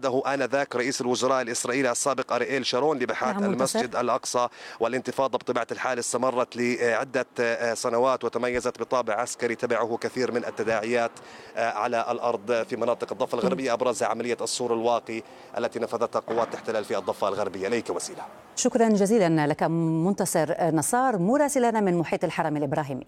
وعده آنذاك رئيس الوزراء الإسرائيلي السابق أرييل شارون لبحاث المسجد الأقصى. والانتفاضة بطبيعة الحال استمرت لعدة سنوات وتميزت بطابع عسكري تبعه كثير من التداعيات على الأرض في مناطق الضفة الغربية، أبرزها عملية السور الواقي التي نفذتها قوات الاحتلال في الضفة الغربية. إليك وسيلة. شكرا جزيلا لك منتصر نصار مراسلنا من محيط الحرم الإبراهيمي.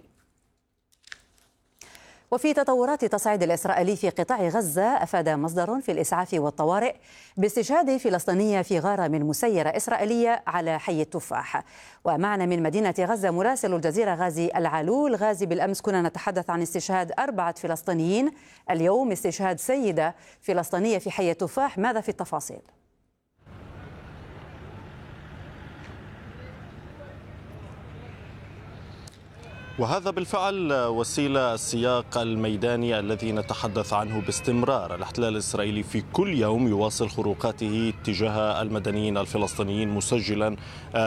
وفي تطورات تصعيد الإسرائيلي في قطاع غزة، أفاد مصدر في الإسعاف والطوارئ باستشهاد فلسطينية في غارة من مسيرة إسرائيلية على حي التفاح. ومعنا من مدينة غزة مراسل الجزيرة غازي العلول. غازي، بالأمس كنا نتحدث عن استشهاد 4 فلسطينيين، اليوم استشهاد سيدة فلسطينية في حي التفاح، ماذا في التفاصيل؟ وهذا بالفعل وسيلة السياق الميداني الذي نتحدث عنه باستمرار. الاحتلال الإسرائيلي في كل يوم يواصل خروقاته تجاه المدنيين الفلسطينيين، مسجلا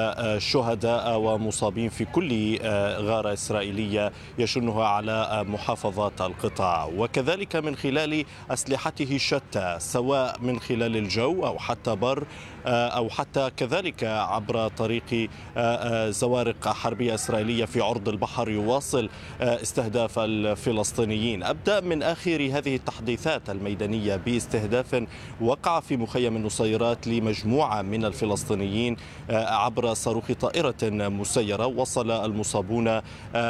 شهداء ومصابين في كل غارة إسرائيلية يشنها على محافظات القطاع، وكذلك من خلال أسلحته الشتى، سواء من خلال الجو أو حتى بر أو حتى كذلك عبر طريق زوارق حربية إسرائيلية في عرض البحر يواصل استهداف الفلسطينيين. أبدأ من آخر هذه التحديثات الميدانية باستهداف وقع في مخيم النصيرات لمجموعة من الفلسطينيين عبر صاروخ طائرة مسيرة. وصل المصابون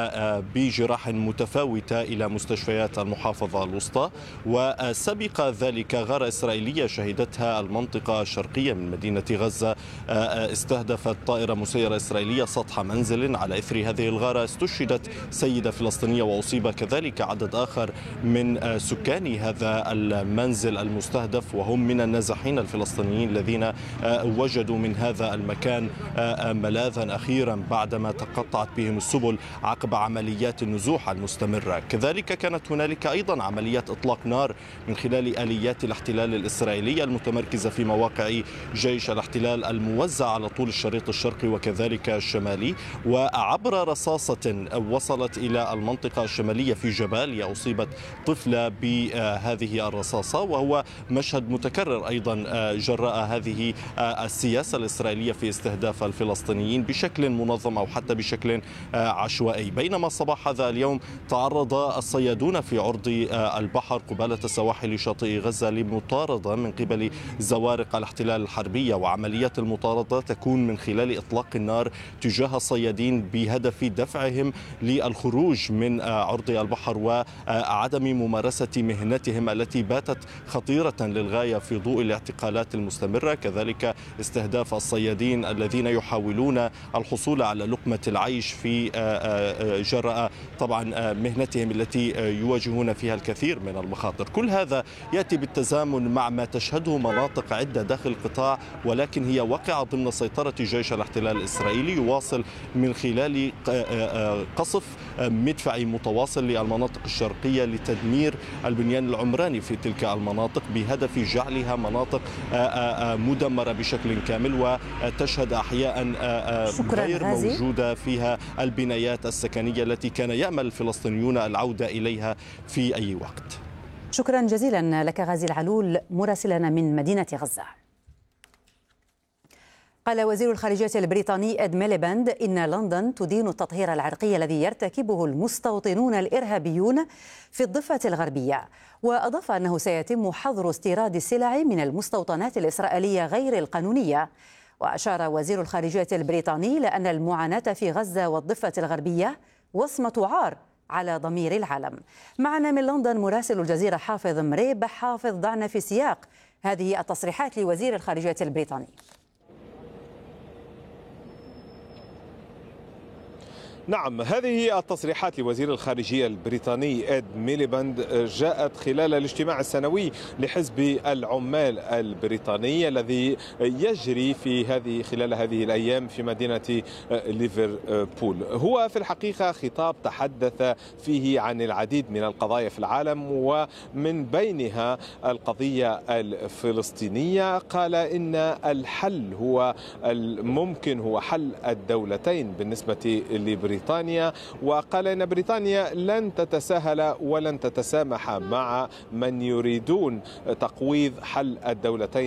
بجراح متفاوتة إلى مستشفيات المحافظة الوسطى. وسبق ذلك غارة إسرائيلية شهدتها المنطقة الشرقية من مدينة غزة، استهدفت طائرة مسيرة إسرائيلية سطح منزل. على إثر هذه الغارة استشهدت سيدة فلسطينية وأصيب كذلك عدد آخر من سكان هذا المنزل المستهدف، وهم من النازحين الفلسطينيين الذين وجدوا من هذا المكان ملاذا أخيرا بعدما تقطعت بهم السبل عقب عمليات النزوح المستمرة. كذلك كانت هنالك أيضا عمليات إطلاق نار من خلال آليات الاحتلال الإسرائيلية المتمركزة في مواقع جيش الاحتلال الموزع على طول الشريط الشرقي وكذلك الشمالي. وعبر رصاصة وصلت إلى المنطقة الشمالية في جباليا أصيبت طفلة بهذه الرصاصة، وهو مشهد متكرر أيضا جراء هذه السياسة الإسرائيلية في استهداف الفلسطينيين بشكل منظم أو حتى بشكل عشوائي. بينما صباح هذا اليوم تعرض الصيادون في عرض البحر قبالة سواحل شاطئ غزة لمطاردة من قبل زوارق الاحتلال الحربية، وعمليات المطاردة تكون من خلال إطلاق النار تجاه الصيادين بهدف دفعهم للخروج من عرض البحر وعدم ممارسة مهنتهم التي باتت خطيرة للغاية في ضوء الاعتقالات المستمرة. كذلك استهداف الصيادين الذين يحاولون الحصول على لقمة العيش في جراء طبعا مهنتهم التي يواجهون فيها الكثير من المخاطر. كل هذا يأتي بالتزامن مع ما تشهده مناطق عدة داخل القطاع، ولكن هي واقعة ضمن سيطرة جيش الاحتلال الإسرائيلي، يواصل من خلال قصف مدفعي متواصل للمناطق الشرقية لتدمير البنيان العمراني في تلك المناطق بهدف جعلها مناطق مدمرة بشكل كامل، وتشهد أحياء غير موجودة فيها البنايات السكنية التي كان يأمل الفلسطينيون العودة إليها في أي وقت. شكرا جزيلا لك غازي العلول مراسلنا من مدينة غزة. قال وزير الخارجية البريطاني إد ميليباند إن لندن تدين التطهير العرقي الذي يرتكبه المستوطنون الإرهابيون في الضفة الغربية، وأضاف أنه سيتم حظر استيراد السلع من المستوطنات الإسرائيلية غير القانونية. وأشار وزير الخارجية البريطاني إلى أن المعاناة في غزة والضفة الغربية وصمة عار على ضمير العالم. معنا من لندن مراسل الجزيرة حافظ مريب. حافظ، ضعنا في سياق هذه التصريحات لوزير الخارجية البريطاني. نعم، هذه التصريحات لوزير الخارجية البريطاني إد ميليباند جاءت خلال الاجتماع السنوي لحزب العمال البريطاني الذي يجري خلال هذه الأيام في مدينة ليفربول. هو في الحقيقة خطاب تحدث فيه عن العديد من القضايا في العالم ومن بينها القضية الفلسطينية. قال إن الحل هو الممكن هو حل الدولتين بالنسبة لبريطانيا، وقال إن بريطانيا لن تتساهل ولن تتسامح مع من يريدون تقويض حل الدولتين